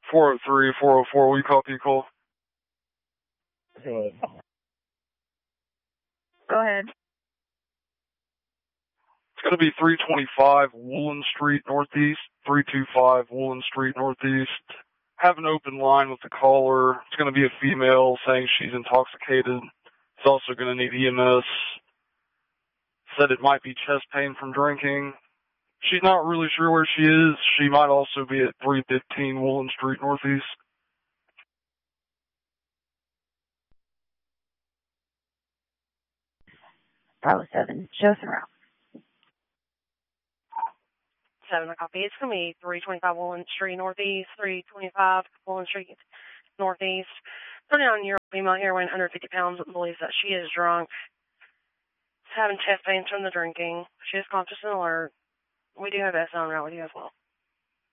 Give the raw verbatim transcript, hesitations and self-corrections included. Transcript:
four oh three, four oh four, will you copy a call? Good. Go ahead. It's going to be three twenty-five Woolen Street Northeast, three twenty-five Woolen Street Northeast. Have an open line with the caller. It's going to be a female saying she's intoxicated. It's also going to need E M S. Said it might be chest pain from drinking. She's not really sure where she is. She might also be at three fifteen Woolen Street Northeast. Bravo seven, show us around. seven, I copy. It's going to be three twenty-five Woolen Street Northeast, three twenty-five Woolen Street Northeast. thirty-nine-year-old female here weighing one hundred fifty pounds believes that she is drunk. Having chest pains from the drinking. She is conscious and alert. We do have S on route with you as well.